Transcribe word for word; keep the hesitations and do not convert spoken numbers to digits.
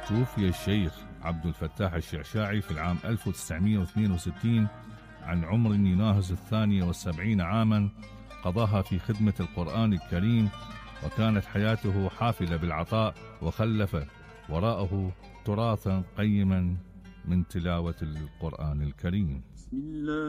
توفي الشيخ عبد الفتاح الشعشاعي في العام ألف وتسعمائة واثنين وستين عن عمر يناهز الثانية والسبعين عاما، قضاها في خدمة القرآن الكريم، وكانت حياته حافلة بالعطاء، وخلف وراءه تراثا قيما من تلاوة القرآن الكريم. بسم الله.